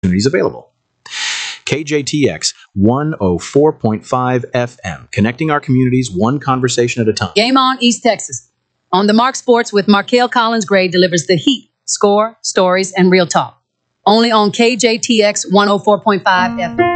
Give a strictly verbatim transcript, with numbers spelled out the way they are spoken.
opportunities available. K J T X one oh four point five F M, connecting our communities one conversation at a time. Game on East Texas. On the Mark Sports with Markel Collins Gray delivers the heat, score, stories, and real talk. Only on K J T X one oh four point five F M.